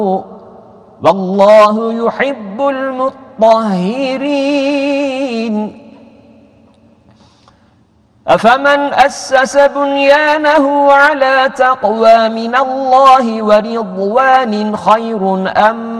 والله يحب المطهرين. أفمن أسس بنيانه على تقوى من الله ورضوان خير أم